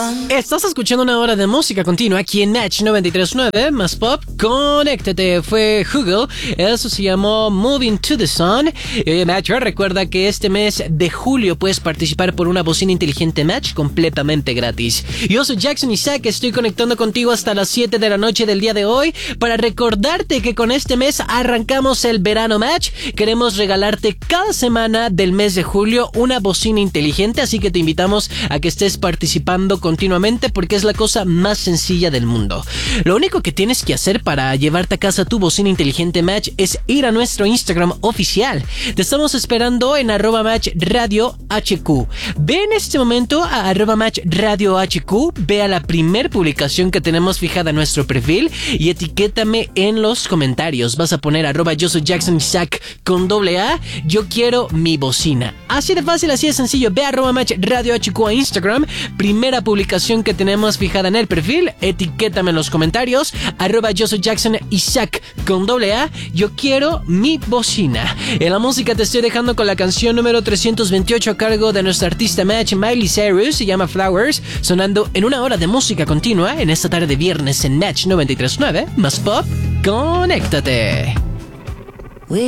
Estás escuchando una hora de música continua aquí en Match 93.9 más pop. Conéctate, fue Google. Eso se llamó Moving to the Sun. Match, recuerda que este mes de julio puedes participar por una bocina inteligente Match completamente gratis. Yo soy Jackson Isaac, estoy conectando contigo hasta las 7 de la noche del día de hoy para recordarte que con este mes arrancamos el verano Match. Queremos regalarte cada semana del mes de julio una bocina inteligente, así que te invitamos a que estés participando continuamente porque es la cosa más sencilla del mundo. Lo único que tienes que hacer para llevarte a casa tu bocina inteligente Match es ir a nuestro Instagram oficial. Te estamos esperando en @matchradiohq. Ve en este momento a @matchradiohq, ve a la primer publicación que tenemos fijada en nuestro perfil y etiquétame en los comentarios. Vas a poner @yo soy Jackson Isaac con AA, yo quiero mi bocina. Así de fácil, así de sencillo. Ve a @matchradiohq a Instagram, primera publicación que tenemos fijada en el perfil, etiquétame en los comentarios, @yo soy Jackson Isaac con AA, yo quiero mi bocina. En la música te estoy dejando con la canción número 328 a cargo de nuestra artista Match, Miley Cyrus, se llama Flowers, sonando en una hora de música continua en esta tarde de viernes en Match 93.9 más pop. Conéctate.